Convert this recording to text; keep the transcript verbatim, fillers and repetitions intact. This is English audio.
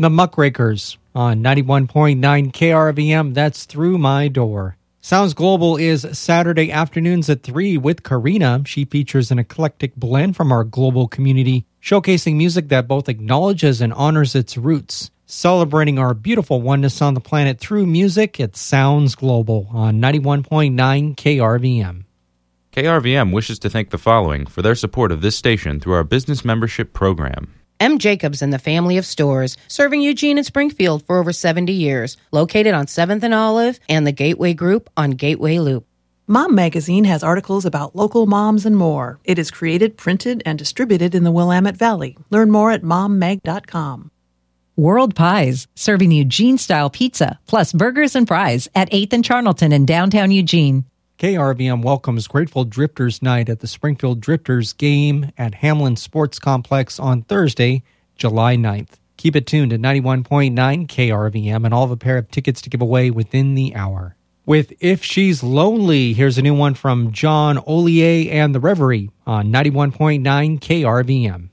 The Muckrakers on ninety-one point nine K R V M. That's Through My Door. Sounds Global is Saturday afternoons at three with Karina. She features an eclectic blend from our global community, showcasing music that both acknowledges and honors its roots. Celebrating our beautiful oneness on the planet through music, it Sounds Global on ninety-one point nine K R V M. K R V M wishes to thank the following for their support of this station through our business membership program. M. Jacobs and the family of stores, serving Eugene and Springfield for over seventy years, located on seventh and Olive and the Gateway Group on Gateway Loop. Mom Magazine has articles about local moms and more. It is created, printed, and distributed in the Willamette Valley. Learn more at mom mag dot com. World Pies, serving Eugene-style pizza, plus burgers and fries at eighth and Charnelton in downtown Eugene. K R V M welcomes Grateful Drifters Night at the Springfield Drifters game at Hamlin Sports Complex on Thursday, July ninth. Keep it tuned to ninety-one point nine K R V M and I'll have a pair of tickets to give away within the hour. With If She's Lonely, here's a new one from John Ollier and the Reverie on ninety-one point nine K R V M.